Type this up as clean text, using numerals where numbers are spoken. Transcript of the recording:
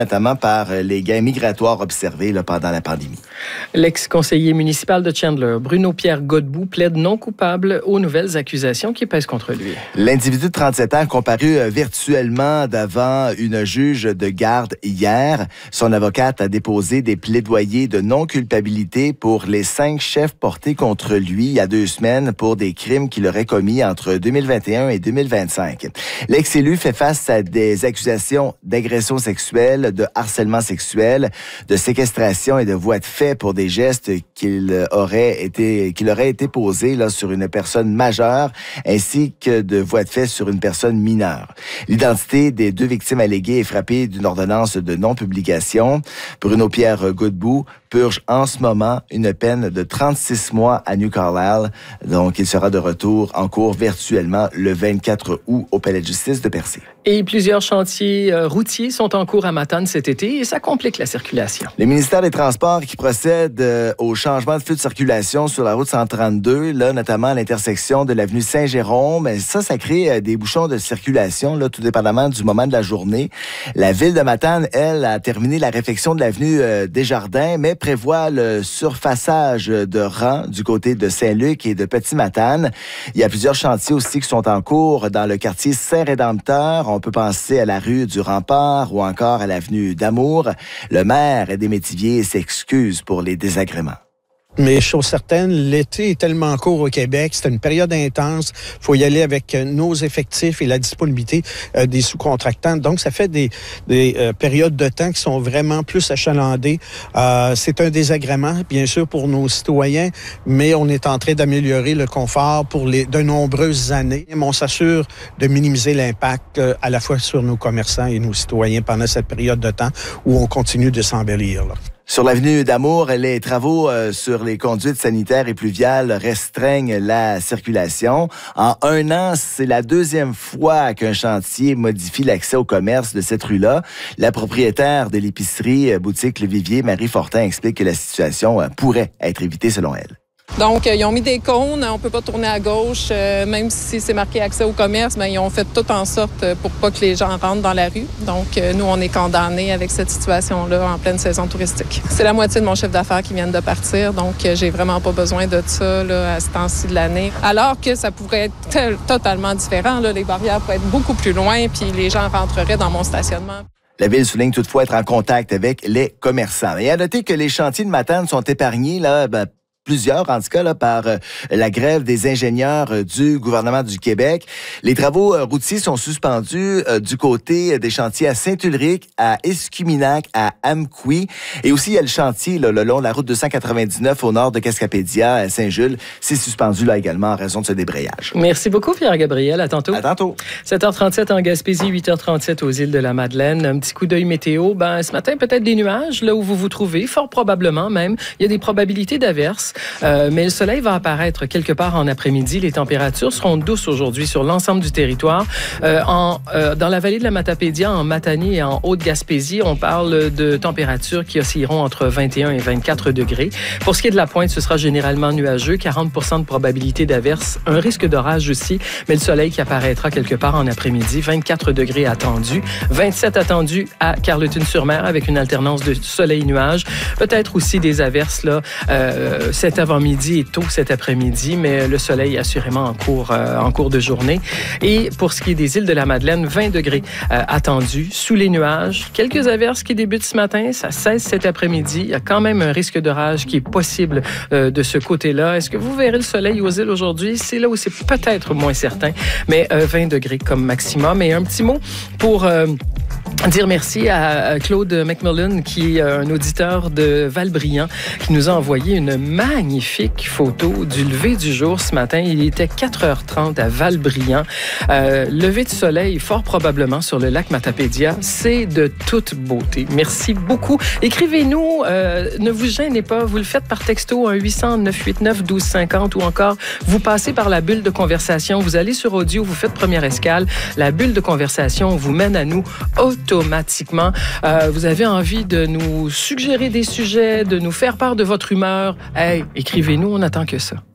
notamment par les gains migratoires observés pendant la pandémie. L'ex-conseiller municipal de Chandler, Bruno-Pierre Godbout, plaide non coupable aux nouvelles accusations qui pèsent contre lui. L'individu de 37 ans a comparu virtuellement devant une juge de garde hier. Son avocate a déposé des plaidoyers de non-culpabilité pour les 5 chefs portés contre lui il y a 2 semaines pour des crimes qu'il aurait commis entre 2021 et 2025. L'ex-élu fait face à des accusations d'agression sexuelle, de harcèlement sexuel, de séquestration et de voies de fait pour des gestes qu'il aurait été posés sur une personne majeure ainsi que de voies de fait sur une personne mineure. L'identité des 2 victimes alléguées est frappée d'une ordonnance de non-publication. Bruno-Pierre Godbout purge en ce moment une peine de 36 mois à New Carlisle. Donc, il sera de retour en cours virtuellement le 24 août au Palais de justice de Percé. Et plusieurs chantiers routiers sont en cours à Matane cet été et ça complique la circulation. Le ministère des Transports qui procède au changement de flux de circulation sur la route 132, là, notamment à l'intersection de l'avenue Saint-Jérôme. Ça crée des bouchons de circulation, là, tout dépendamment du moment de la journée. La ville de Matane, elle, a terminé la réfection de l'avenue Desjardins, mais prévoit le surfaçage de rangs du côté de Saint-Luc et de Petit-Matane. Il y a plusieurs chantiers aussi qui sont en cours dans le quartier Saint-Rédempteur. On peut penser à la rue du Rempart ou encore à l'avenue d'Amour. Le maire des Métiviers s'excuse pour les désagréments. Mais chose certaine, l'été est tellement court au Québec, c'est une période intense. Il faut y aller avec nos effectifs et la disponibilité des sous-contractants. Donc, ça fait des périodes de temps qui sont vraiment plus achalandées. C'est un désagrément, bien sûr, pour nos citoyens, mais on est en train d'améliorer le confort pour de nombreuses années. On s'assure de minimiser l'impact à la fois sur nos commerçants et nos citoyens pendant cette période de temps où on continue de s'embellir. Sur l'avenue d'Amour, les travaux sur les conduites sanitaires et pluviales restreignent la circulation. En 1 an, c'est la 2e fois qu'un chantier modifie l'accès au commerce de cette rue-là. La propriétaire de l'épicerie boutique Le Vivier, Marie Fortin, explique que la situation pourrait être évitée selon elle. Donc, ils ont mis des cônes, on peut pas tourner à gauche, même si c'est marqué accès au commerce, ils ont fait tout en sorte pour pas que les gens rentrent dans la rue. Donc, nous, on est condamnés avec cette situation-là en pleine saison touristique. C'est la moitié de mon chiffre d'affaires qui viennent de partir, donc j'ai vraiment pas besoin de ça à ce temps-ci de l'année. Alors que ça pourrait être totalement différent, les barrières pourraient être beaucoup plus loin, puis les gens rentreraient dans mon stationnement. La ville souligne toutefois être en contact avec les commerçants. Et à noter que les chantiers de Matane sont épargnés, plusieurs, en tout cas, par la grève des ingénieurs du gouvernement du Québec. Les travaux routiers sont suspendus du côté des chantiers à Saint-Ulrich, à Escuminac, à Amqui. Et aussi, il y a le chantier le long de la route 299 au nord de Cascapédia, à Saint-Jules. C'est suspendu là également en raison de ce débrayage. Merci beaucoup, Pierre-Gabriel. À tantôt. À tantôt. 7h37 en Gaspésie, 8h37 aux îles de la Madeleine. Un petit coup d'œil météo. Ce matin, peut-être des nuages là où vous vous trouvez, fort probablement même. Il y a des probabilités d'averses. Mais le soleil va apparaître quelque part en après-midi. Les températures seront douces aujourd'hui sur l'ensemble du territoire. Dans la vallée de la Matapédia, en Matanie et en Haute-Gaspésie, on parle de températures qui oscilleront entre 21 et 24 degrés. Pour ce qui est de la pointe, ce sera généralement nuageux, 40% de probabilité d'averse, un risque d'orage aussi, mais le soleil qui apparaîtra quelque part en après-midi, 24 degrés attendus, 27 attendus à Carleton-sur-Mer avec une alternance de soleil-nuage, peut-être aussi des averses cet avant-midi et tôt cet après-midi, mais le soleil assurément en cours de journée. Et pour ce qui est des îles de la Madeleine, 20 degrés attendus sous les nuages. Quelques averses qui débutent ce matin, ça cesse cet après-midi. Il y a quand même un risque d'orage qui est possible de ce côté-là. Est-ce que vous verrez le soleil aux îles aujourd'hui? C'est là où c'est peut-être moins certain, mais 20 degrés comme maximum. Et un petit mot pour dire merci à Claude McMillan, qui est un auditeur de Valbriand, qui nous a envoyé une magnifique photo du lever du jour ce matin. Il était 4h30 à Valbriand. Lever de soleil, fort probablement sur le lac Matapédia. C'est de toute beauté. Merci beaucoup. Écrivez-nous, ne vous gênez pas. Vous le faites par texto 1-800-989-1250 ou encore vous passez par la bulle de conversation. Vous allez sur audio, vous faites première escale. La bulle de conversation vous mène à nous automatiquement. Vous avez envie de nous suggérer des sujets, de nous faire part de votre humeur. Hey, écrivez-nous, on n'attend que ça.